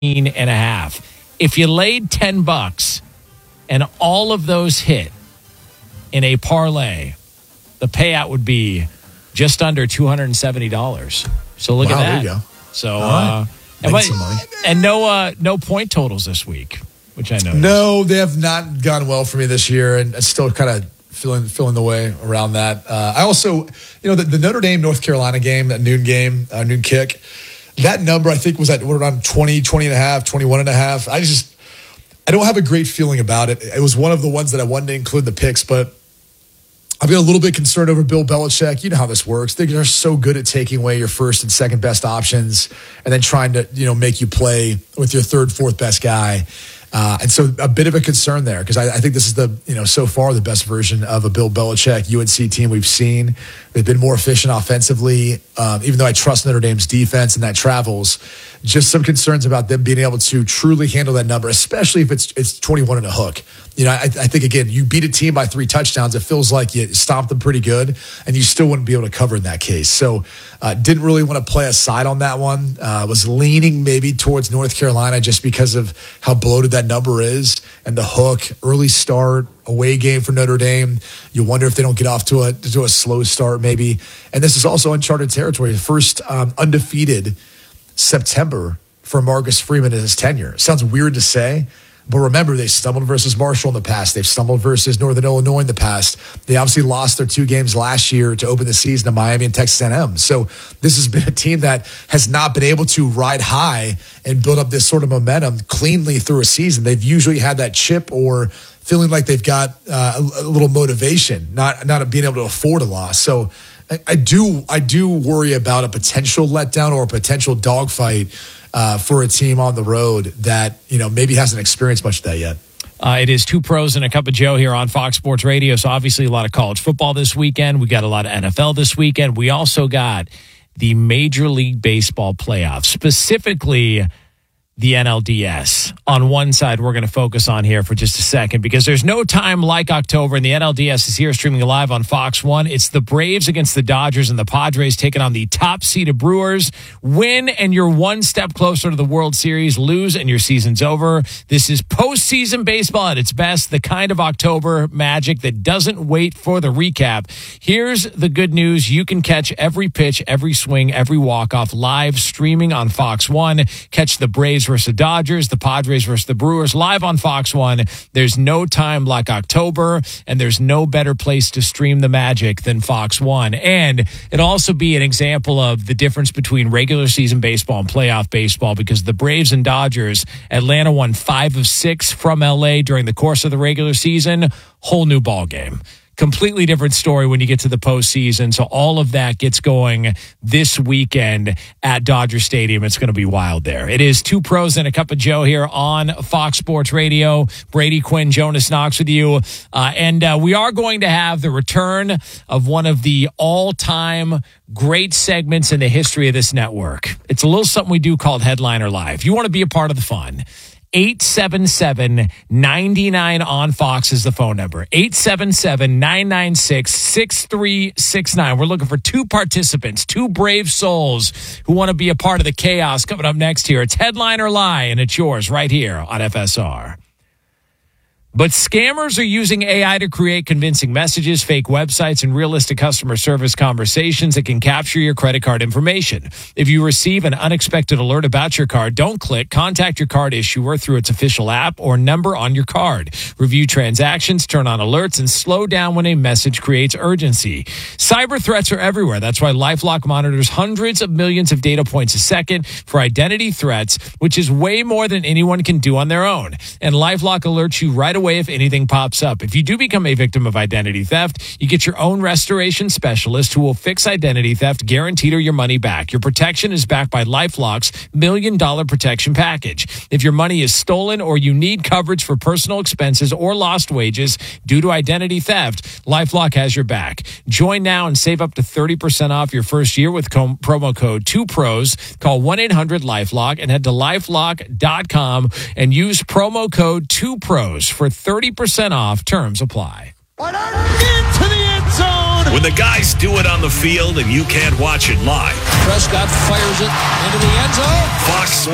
and a half. If you laid $10 and all of those hit in a parlay, the payout would be just under $270. So look at that. There you go. So some money. And no point totals this week, which I know. No, they have not gone well for me this year, and it's still kind of feeling the way around that. I also, the Notre Dame North Carolina game, that noon game, noon kick, that number I think was at around 20 and a half, 21 and a half. I don't have a great feeling about it. It was one of the ones that I wanted to include in the picks, but I've been a little bit concerned over Bill Belichick. You know how this works. They're so good at taking away your first and second best options and then trying to, make you play with your third, fourth best guy. And so a bit of a concern there because I think this is so far the best version of a Bill Belichick UNC team we've seen. They've been more efficient offensively, even though I trust Notre Dame's defense and that travels. Just some concerns about them being able to truly handle that number, especially if it's 21 and a hook. I think, again, you beat a team by 3 touchdowns. It feels like you stomped them pretty good, and you still wouldn't be able to cover in that case. So didn't really want to play a side on that one. Was leaning maybe towards North Carolina just because of how bloated that number is and the hook, early start, away game for Notre Dame. You wonder if they don't get off to a slow start maybe. And this is also uncharted territory. The first undefeated September for Marcus Freeman in his tenure. It sounds weird to say, but remember, they stumbled versus Marshall in the past. They've stumbled versus Northern Illinois in the past. They obviously lost their 2 games last year to open the season to Miami and Texas A&M. So this has been a team that has not been able to ride high and build up this sort of momentum cleanly through a season. They've usually had that chip or feeling like they've got a little motivation, not being able to afford a loss. So I do worry about a potential letdown or a potential dogfight for a team on the road that maybe hasn't experienced much of that yet. It is 2 pros and a cup of Joe here on Fox Sports Radio. So obviously a lot of college football this weekend. We got a lot of NFL this weekend. We also got the Major League Baseball playoffs, specifically the NLDS. On one side, we're going to focus on here for just a second because there's no time like October, and the NLDS is here streaming live on Fox 1. It's the Braves against the Dodgers and the Padres taking on the top-seeded Brewers. Win, and you're one step closer to the World Series. Lose, and your season's over. This is postseason baseball at its best, the kind of October magic that doesn't wait for the recap. Here's the good news. You can catch every pitch, every swing, every walk-off live streaming on Fox 1. Catch the Braves versus the Dodgers, the Padres versus the Brewers live on Fox 1. There's no time like October, and there's no better place to stream the magic than Fox 1. And it'll also be an example of the difference between regular season baseball and playoff baseball because the Braves and Dodgers, Atlanta won 5 of 6 from LA during the course of the regular season. Whole new ball game. Completely different story when you get to the postseason. So all of that gets going this weekend at Dodger Stadium. It's going to be wild there. It is 2 pros and a cup of Joe here on Fox Sports Radio. Brady Quinn, Jonas Knox with you. And we are going to have the return of one of the all-time great segments in the history of this network. It's a little something we do called Headliner Live. You want to be a part of the fun. 877-99 on Fox is the phone number. 877-996-6369. We're looking for 2 participants, 2 brave souls who want to be a part of the chaos coming up next here. It's Headliner Lie, and it's yours right here on FSR. But scammers are using AI to create convincing messages, fake websites, and realistic customer service conversations that can capture your credit card information. If you receive an unexpected alert about your card, don't click. Contact your card issuer through its official app or number on your card. Review transactions, turn on alerts, and slow down when a message creates urgency. Cyber threats are everywhere. That's why LifeLock monitors hundreds of millions of data points a second for identity threats, which is way more than anyone can do on their own. And LifeLock alerts you right away if anything pops up. If you do become a victim of identity theft, you get your own restoration specialist who will fix identity theft, guaranteed or your money back. Your protection is backed by LifeLock's $1 million protection package. If your money is stolen or you need coverage for personal expenses or lost wages due to identity theft, LifeLock has your back. Join now and save up to 30% off your first year with promo code 2pros. Call 1-800-LifeLock and head to LifeLock.com and use promo code 2pros for 30% off. Terms apply. Into the end zone. When the guys do it on the field and you can't watch it live. Prescott fires it into the end zone. Fox